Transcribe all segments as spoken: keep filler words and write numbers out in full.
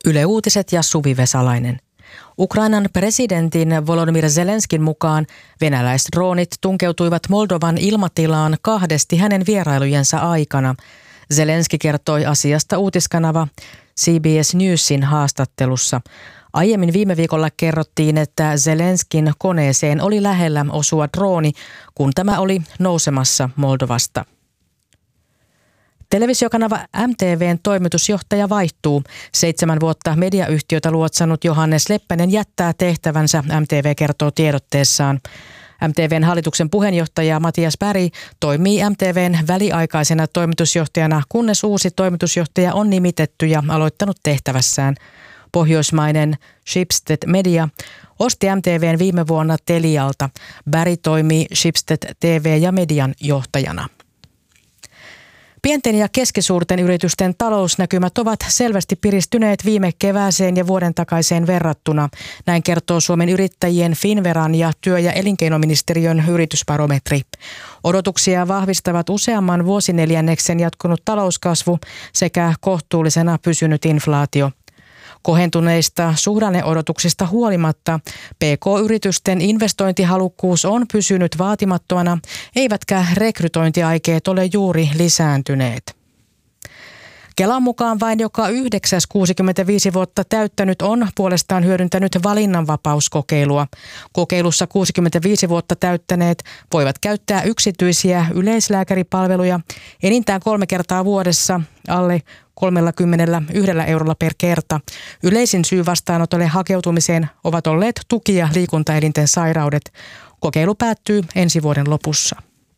Yle Uutiset ja Suvi Vesalainen. Ukrainan presidentin Volodymyr Zelenskin mukaan venäläisdroonit tunkeutuivat Moldovan ilmatilaan kahdesti hänen vierailujensa aikana. Zelenski kertoi asiasta uutiskanava C B S Newsin haastattelussa. Aiemmin viime viikolla kerrottiin, että Zelenskin koneeseen oli lähellä osua drooni, kun tämä oli nousemassa Moldovasta. Televisiokanava M T V:n toimitusjohtaja vaihtuu. Seitsemän vuotta mediayhtiötä luotsannut Johannes Leppänen jättää tehtävänsä, M T V kertoo tiedotteessaan. M T V:n hallituksen puheenjohtaja Matias Berg toimii M T V:n väliaikaisena toimitusjohtajana, kunnes uusi toimitusjohtaja on nimitetty ja aloittanut tehtävässään. Pohjoismainen Schibsted Media osti M T V:n viime vuonna Telialta. Berg toimii Schibsted T V ja median johtajana. Pienten ja keskisuurten yritysten talousnäkymät ovat selvästi piristyneet viime kevääseen ja vuoden takaiseen verrattuna. Näin kertoo Suomen yrittäjien, Finnveran ja työ- ja elinkeinoministeriön yritysbarometri. Odotuksia vahvistavat useamman vuosineljänneksen jatkunut talouskasvu sekä kohtuullisena pysynyt inflaatio. Kohentuneista suhdanneodotuksista huolimatta P K-yritysten investointihalukkuus on pysynyt vaatimattomana, eivätkä rekrytointiaikeet ole juuri lisääntyneet. Kelan mukaan vain joka yhdeksäs kuusikymmentäviisi vuotta täyttänyt on puolestaan hyödyntänyt valinnanvapauskokeilua. Kokeilussa kuusikymmentäviisi vuotta täyttäneet voivat käyttää yksityisiä yleislääkäripalveluja enintään kolme kertaa vuodessa alle kolmekymmentäyksi eurolla per kerta. Yleisin syy vastaanotolle hakeutumiseen ovat olleet tuki- ja liikuntaelinten sairaudet. Kokeilu päättyy ensi vuoden lopussa.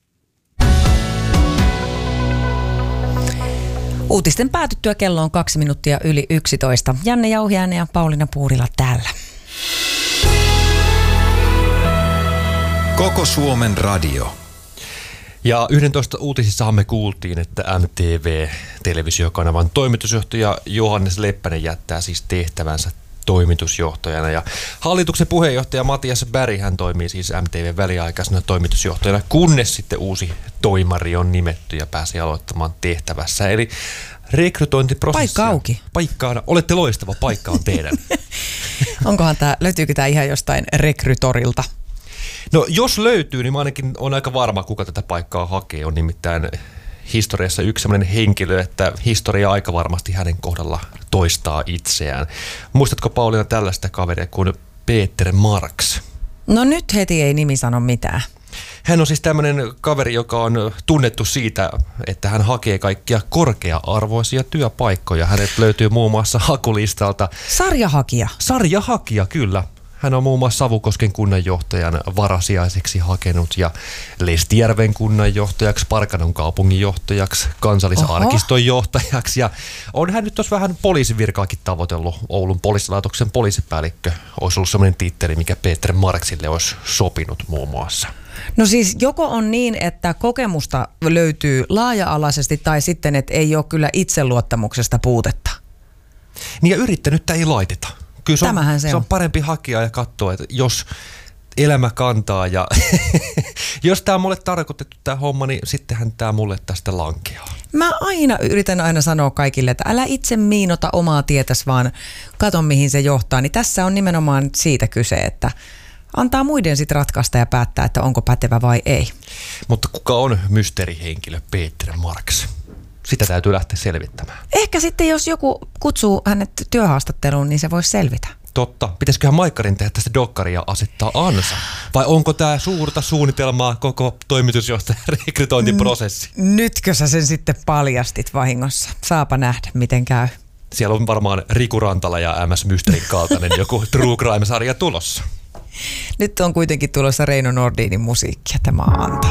Uutisten päätyttyä kello on kaksi minuuttia yli yksitoista. Janne Jauhiainen ja Pauliina Puurila täällä. Koko Suomen radio. Ja yhdentoista uutisissahan me kuultiin, että M T V-televisiokanavan toimitusjohtaja Johannes Leppänen jättää siis tehtävänsä toimitusjohtajana. Ja hallituksen puheenjohtaja Matias Berg, hän toimii siis M T V:n väliaikaisena toimitusjohtajana, kunnes sitten uusi toimari on nimetty ja pääsee aloittamaan tehtävässä. Eli rekrytointiprosessi. Paikka auki. Paikka, olette loistava, paikka on teidän. Onkohan tämä, löytyykö tämä ihan jostain rekrytorilta? No jos löytyy, niin mä ainakin on aika varma, kuka tätä paikkaa hakee. On nimittäin historiassa yksi sellainen henkilö, että historia aika varmasti hänen kohdalla toistaa itseään. Muistatko Pauliina tällaista kaveria kuin Peter Marx? No nyt heti ei nimi sano mitään. Hän on siis tämmöinen kaveri, joka on tunnettu siitä, että hän hakee kaikkia korkea-arvoisia työpaikkoja. Hänet löytyy muun muassa hakulistalta. Sarjahakija. Sarjahakija, kyllä. Hän on muun muassa Savukosken kunnanjohtajan varasijaiseksi hakenut ja Lestijärven kunnanjohtajaksi, Parkanon kaupunginjohtajaksi, kansallisarkiston johtajaksi. Ja on hän nyt tuossa vähän poliisivirkaakin tavoitellut. Oulun poliisilaitoksen poliisipäällikkö olisi ollut sellainen titteli, mikä Peter Marxille olisi sopinut muun muassa. No siis joko on niin, että kokemusta löytyy laaja-alaisesti tai sitten, että ei ole kyllä itseluottamuksesta puutetta. Niin ja yrittänyttä ei laiteta. Kyllä se on, se on parempi hakea ja katsoa, että jos elämä kantaa ja jos tämä on mulle tarkoitettu tämä homma, niin sittenhän tämä mulle tästä lankeaa. Mä aina yritän aina sanoa kaikille, että älä itse miinota omaa tietäsi, vaan kato mihin se johtaa. Niin tässä on nimenomaan siitä kyse, että antaa muiden sitten ratkaista ja päättää, että onko pätevä vai ei. Mutta kuka on mysteerihenkilö Peter Marx? Sitä täytyy lähteä selvittämään. Ehkä sitten jos joku kutsuu hänet työhaastatteluun, niin se voisi selvitä. Totta. Pitäisiköhän Maikkarin tehdä tästä dokkaria asettaa ansa? Vai onko tämä suurta suunnitelmaa koko toimitusjohtajan rekrytointiprosessi? Nytkö sä sen sitten paljastit vahingossa? Saapa nähdä, miten käy. Siellä on varmaan Riku Rantala ja M S Mysterin kaltainen joku True Crime-sarja tulossa. Nyt on kuitenkin tulossa Reino Nordinin musiikkia. Tämä antaa.